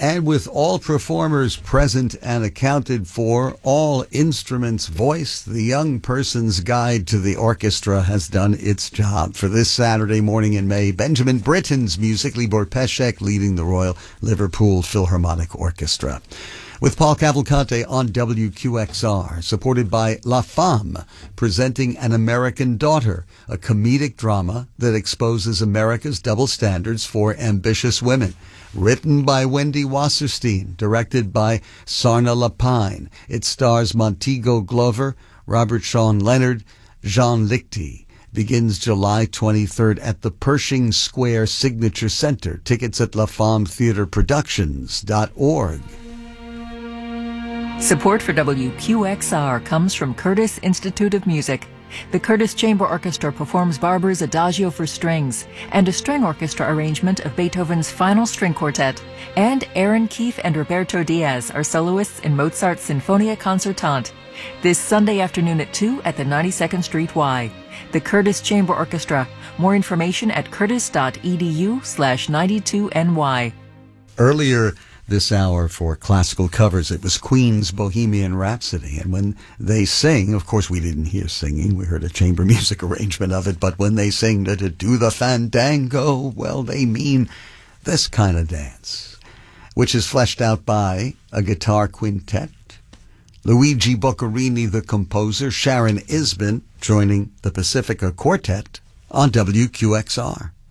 And with all performers present and accounted for, all instruments voiced, the Young Person's Guide to the Orchestra has done its job. For this Saturday morning in May, Benjamin Britten's music, Libor Pesek leading the Royal Liverpool Philharmonic Orchestra. With Paul Cavalcante on WQXR, supported by La Femme, presenting An American Daughter, a comedic drama that exposes America's double standards for ambitious women. Written by Wendy Wasserstein, directed by Sarna Lapine. It stars Montego Glover, Robert Sean Leonard, Jean Lichty. Begins July 23rd at the Pershing Square Signature Center. Tickets at lafemmetheatreproductions.org. Support for WQXR comes from Curtis Institute of Music. The Curtis Chamber Orchestra performs Barber's Adagio for strings and a string orchestra arrangement of Beethoven's Final String Quartet. And Aaron Keefe and Roberto Diaz are soloists in Mozart's Sinfonia Concertante. This Sunday afternoon at 2 at the 92nd Street Y. The Curtis Chamber Orchestra. More information at curtis.edu/92ny. Earlier this hour for classical covers, it was Queen's Bohemian Rhapsody. And when they sing, of course we didn't hear singing, we heard a chamber music arrangement of it, but when they sing to do the fandango, well, they mean this kind of dance, which is fleshed out by a guitar quintet, Luigi Boccherini, the composer, Sharon Isbin joining the Pacifica Quartet on WQXR.